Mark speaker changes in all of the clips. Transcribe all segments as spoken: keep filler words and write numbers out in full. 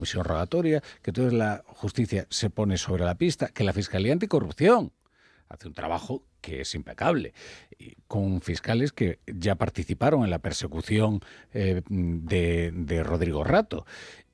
Speaker 1: comisión rogatoria, que entonces la justicia se pone sobre la pista, que la Fiscalía Anticorrupción hace un trabajo que es impecable, con fiscales que ya participaron en la persecución eh, de, de Rodrigo Rato.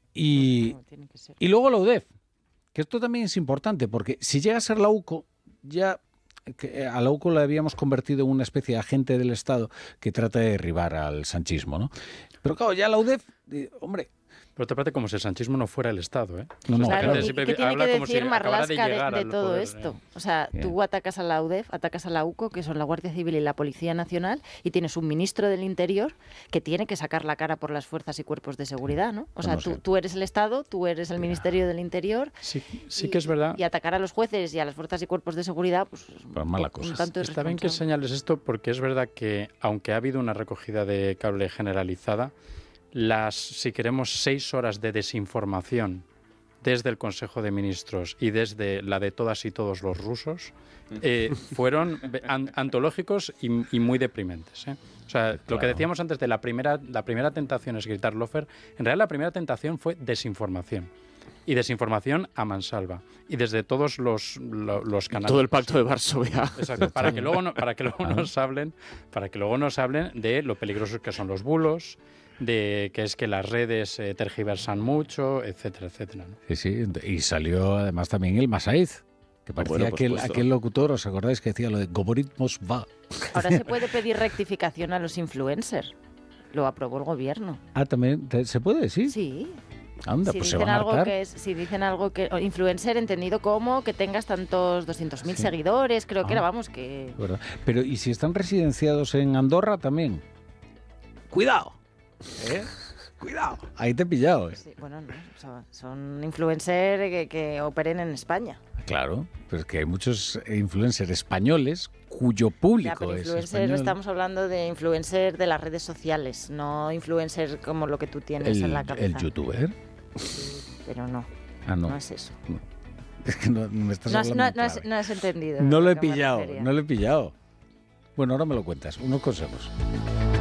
Speaker 1: Y, y luego la U D E F, que esto también es importante, porque si llega a ser la U C O, ya que a la U C O la habíamos convertido en una especie de agente del Estado que trata de derribar al sanchismo, ¿no? Pero claro, ya la U D E F, eh, hombre...
Speaker 2: Pero te parece como si el sanchismo no fuera el Estado, ¿eh?
Speaker 1: No, no,
Speaker 3: claro,
Speaker 1: claro.
Speaker 3: ¿y qué tiene que decir Marlaska de, de todo poder, esto? ¿eh? O sea, yeah. tú atacas a la U D E F, atacas a la U C O, que son la Guardia Civil y la Policía Nacional, y tienes un ministro del Interior que tiene que sacar la cara por las fuerzas y cuerpos de seguridad, ¿no? O sea, no, no tú, tú eres el Estado, tú eres el Ministerio del Interior.
Speaker 2: Sí, sí
Speaker 3: y,
Speaker 2: que es verdad.
Speaker 3: Y atacar a los jueces y a las fuerzas y cuerpos de seguridad, pues es
Speaker 1: pues mala cosa.
Speaker 3: Un tanto
Speaker 2: Está bien que señales esto, porque es verdad que, aunque ha habido una recogida de cable generalizada, las, si queremos, seis horas de desinformación desde el Consejo de Ministros y desde la de todas y todos los rusos eh, fueron an, antológicos y, y muy deprimentes, ¿eh? O sea, claro. Lo que decíamos antes de la primera, la primera tentación es gritar lofer, en realidad la primera tentación fue desinformación. Y desinformación a mansalva. Y desde todos los, los, los canales.
Speaker 4: Todo el pacto de Varsovia.
Speaker 2: Exacto. Para que luego, no, para que luego nos hablen, para que luego nos hablen de lo peligrosos que son los bulos, de que es que las redes eh, tergiversan mucho, etcétera, etcétera, ¿no?
Speaker 1: Sí, sí, y salió además también el Masaiz, que parecía bueno, aquel, aquel locutor, ¿os acordáis que decía lo de Goboritmos va?
Speaker 3: Ahora se puede pedir rectificación a los influencers, lo aprobó el gobierno.
Speaker 1: Ah, ¿también se puede? Sí.
Speaker 3: Sí.
Speaker 1: Anda,
Speaker 3: si,
Speaker 1: pues
Speaker 3: dicen
Speaker 1: se van a
Speaker 3: algo que es, si dicen algo que... Influencer entendido como que tengas tantos doscientos mil sí. seguidores, creo ah, que era, vamos, que...
Speaker 1: ¿verdad? Pero, ¿y si están residenciados en Andorra también? ¡Cuidado! ¿Eh? Cuidado, ahí te he pillado, ¿eh?
Speaker 3: Sí, bueno, no, o sea, son influencers que, que operen en España.
Speaker 1: Claro, pero es que hay muchos influencers españoles cuyo público ya, pero es
Speaker 3: influencer,
Speaker 1: español.
Speaker 3: Estamos hablando de influencer de las redes sociales, no influencer como lo que tú tienes
Speaker 1: el,
Speaker 3: en la cabeza.
Speaker 1: ¿El youtuber?
Speaker 3: Sí, pero no,
Speaker 1: ah, no.
Speaker 3: no es eso.
Speaker 1: No. Es que no, no me estás
Speaker 3: no,
Speaker 1: hablando
Speaker 3: no, no, has, no has entendido.
Speaker 1: No lo he pillado, no lo he pillado. Bueno, ahora me lo cuentas, unos consejos.